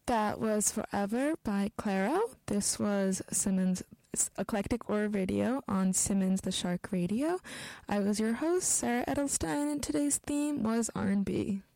That was Forever by Claro. This was Simmons' Eclectic Aura Radio on Simmons the Shark Radio. I was your host, Sarah Edelstein, and today's theme was R&B.